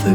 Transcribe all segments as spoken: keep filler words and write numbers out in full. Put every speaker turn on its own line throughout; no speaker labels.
the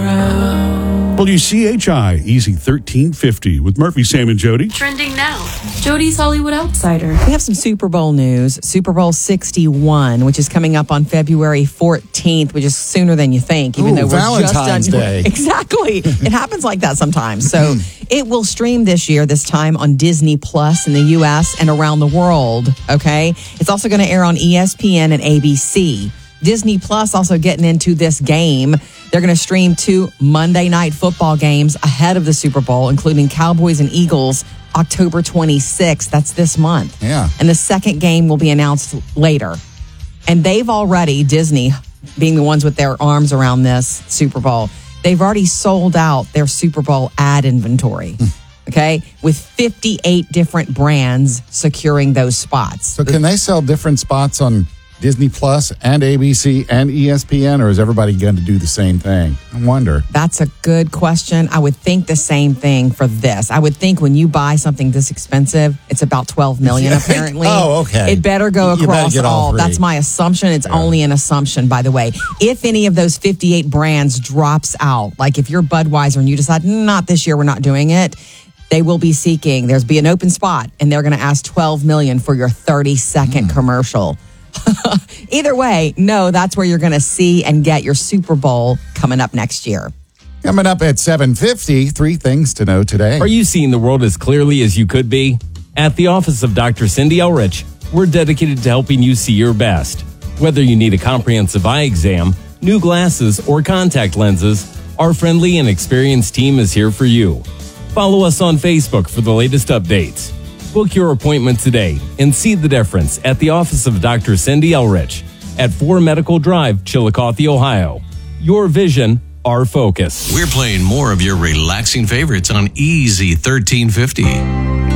ground.
W C H I Easy thirteen fifty with Murphy, Sam, and Jody.
Trending now. Jody's Hollywood Outsider.
We have some Super Bowl news. Super Bowl sixty-one, which is coming up on February fourteenth, which is sooner than you think, even
Ooh,
though we're
Valentine's
just done.
Day.
Exactly. It happens like that sometimes. So it will stream this year, this time on Disney Plus in the U S and around the world. Okay. It's also going to air on E S P N and A B C. Disney Plus also getting into this game. They're going to stream two Monday night football games ahead of the Super Bowl, including Cowboys and Eagles, October twenty-sixth. That's this month.
Yeah.
And the second game will be announced later. And they've already, Disney, being the ones with their arms around this Super Bowl, they've already sold out their Super Bowl ad inventory. Okay? With fifty-eight different brands securing those spots.
So can they sell different spots on Disney Plus and A B C and E S P N, or is everybody going to do the same thing? I wonder.
That's a good question. I would think the same thing for this. I would think when you buy something this expensive, it's about twelve million dollars apparently.
Oh, okay.
It better go
You better
across
get all
all.
three.
That's my assumption. It's
Yeah.
only an assumption, by the way. If any of those fifty-eight brands drops out, like if you're Budweiser and you decide, not this year, we're not doing it, they will be seeking, there's be an open spot, and they're going to ask twelve million dollars for your thirty-second
Mm.
commercial. Either way, no, that's where you're going to see and get your Super Bowl coming up next year.
Coming up at seven fifty, three things to know today.
Are you seeing the world as clearly as you could be? At the office of Doctor Cindy Elrich, we're dedicated to helping you see your best. Whether you need a comprehensive eye exam, new glasses, or contact lenses, our friendly and experienced team is here for you. Follow us on Facebook for the latest updates. Book your appointment today and see the difference at the office of Doctor Cindy Elrich at four Medical Drive, Chillicothe, Ohio. Your vision, our focus.
We're playing more of your relaxing favorites on Easy thirteen fifty.